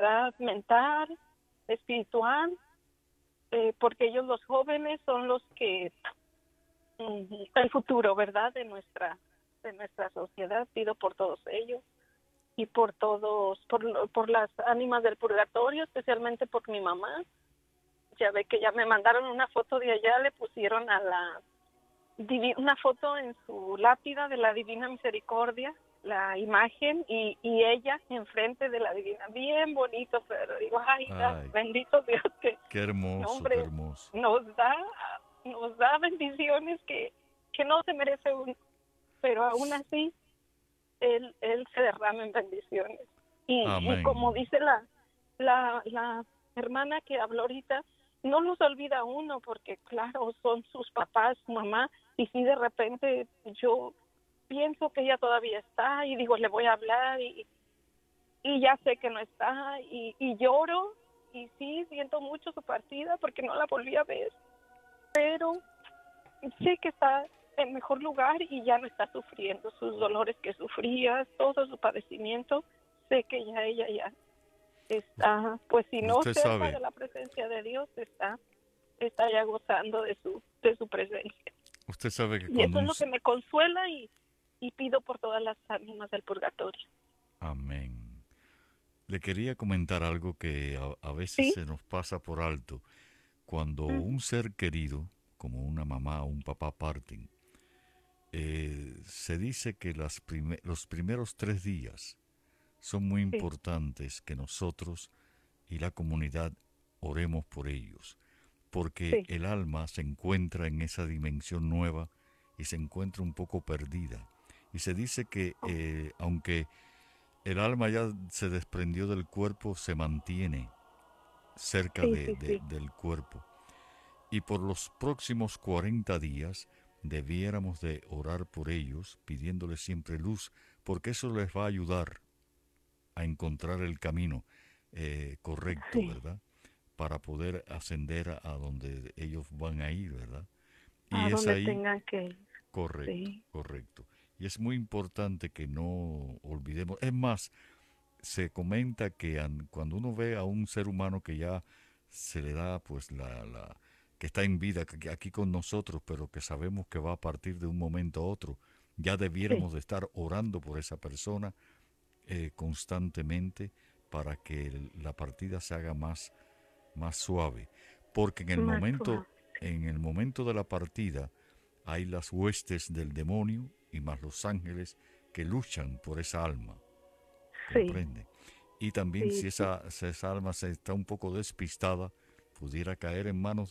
enfermedad mental, espiritual, porque ellos los jóvenes son los que el futuro, ¿verdad? De nuestra sociedad. Pido por todos ellos y por todos, por las ánimas del purgatorio, especialmente por mi mamá. Ya ve que ya me mandaron una foto de allá, le pusieron una foto en su lápida de la Divina Misericordia, la imagen, y ella enfrente de la Divina, bien bonito, pero digo, ay, Ay, bendito Dios que, qué no, hermoso, qué hombre, hermoso. nos da bendiciones que no se merece uno, pero aún así, él se derrama en bendiciones. Y como Amén. dice la hermana que habló ahorita, no los olvida uno, porque claro, son sus papás, su mamá, y si de repente yo pienso que ella todavía está, y digo, le voy a hablar, y ya sé que no está, y lloro, y sí, siento mucho su partida, porque no la volví a ver, pero sé que está en mejor lugar y ya no está sufriendo sus dolores que sufría, todo su padecimiento. Sé que ya ella ya está, pues si no Usted cerca de sabe, la presencia de Dios, está ya gozando de su presencia. usted sabe que Y cuando eso es un... lo que me consuela y pido por todas las ánimas del purgatorio. Amén. Le quería comentar algo que a veces Sí. se nos pasa por alto. Cuando Ujú. un ser querido, como una mamá o un papá, parten, se dice que los primeros 3 días son muy Sí, importantes que nosotros y la comunidad oremos por ellos, porque sí, el alma se encuentra en esa dimensión nueva y se encuentra un poco perdida. Y se dice que oh, aunque el alma ya se desprendió del cuerpo, se mantiene cerca sí, sí, sí. del cuerpo. Y por los próximos 40 días debiéramos de orar por ellos, pidiéndoles siempre luz, porque eso les va a ayudar a encontrar el camino correcto, Sí, ¿verdad? Para poder ascender a donde ellos van a ir, ¿verdad? Y a es donde ahí, tengan que ir. correcto, Sí, correcto. Y es muy importante que no olvidemos. Es más, se comenta que cuando uno ve a un ser humano que ya se le da pues que está en vida que aquí con nosotros, pero que sabemos que va a partir de un momento a otro, ya sí, debiéramos de estar orando por esa persona constantemente para que la partida se haga más suave, porque más suave. en el momento de la partida hay las huestes del demonio y más los ángeles que luchan por esa alma, Sí, comprende. Y también sí, sí. si esa alma se está un poco despistada, pudiera caer en manos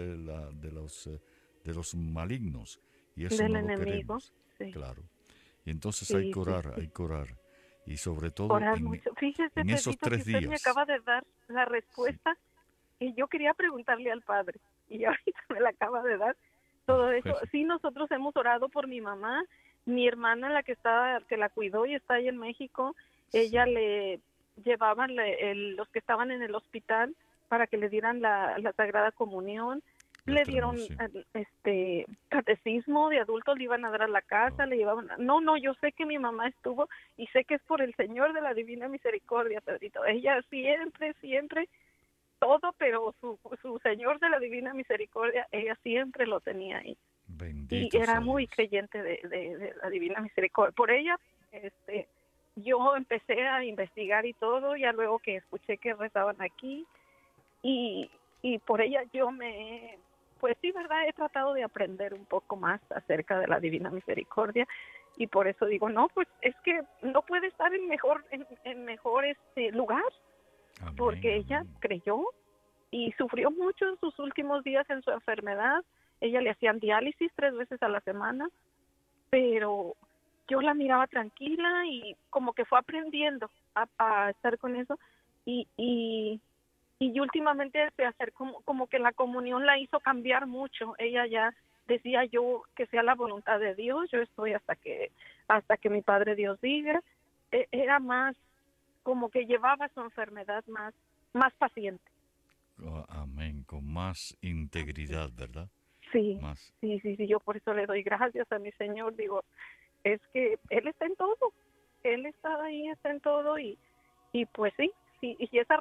de los malignos, y eso Del no lo enemigo. queremos, Sí, claro. Y entonces sí, sí, sí. hay que orar, y sobre todo Orar mucho. Fíjese, en esos Pedrito, que tres usted me días. acaba de dar la Sí. respuesta que yo quería preguntarle al padre. Y ahorita me la acaba de dar todo Ah, eso. bueno, Sí, nosotros hemos orado por mi mamá, mi hermana, la que la cuidó y está ahí en México. Ella sí, le llevaban los que estaban en el hospital para que le dieran la Sagrada Comunión. el Le extremo, dieron sí. catecismo de adultos, le iban a dar a la casa, Oh, le llevaban. No, no, yo sé que mi mamá estuvo y sé que es por el Señor de la Divina Misericordia, Pedrito. Ella siempre, siempre todo, pero su Señor de la Divina Misericordia, ella siempre lo tenía ahí. Y bendito era sea muy Dios. creyente de la Divina Misericordia. Por ella, yo empecé a investigar y todo, ya luego que escuché que rezaban aquí, y, y por ella pues sí, ¿verdad? He tratado de aprender un poco más acerca de la Divina Misericordia, y por eso digo, no, pues es que no puede estar en mejor lugar, Amén, porque ella amén. creyó y sufrió mucho en sus últimos días en su enfermedad. Ella le hacían diálisis 3 veces a la semana, pero yo la miraba tranquila y como que fue aprendiendo a estar con eso y, y, y últimamente se hacer como que la comunión la hizo cambiar mucho. Ella ya decía yo que sea la voluntad de Dios, yo estoy hasta que mi Padre Dios diga. Era más como que llevaba su enfermedad más paciente. Oh, amén, con más integridad, ¿verdad? Sí, Más. sí, sí, sí, yo por eso le doy gracias a mi Señor, digo, es que Él está en todo, Él está ahí, está en todo y pues sí, sí, y esa